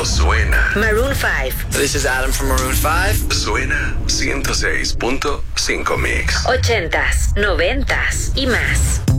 cuando suena. Maroon 5. This is Adam from Maroon 5. Suena 106.5 Mix. 80s, 90s y más.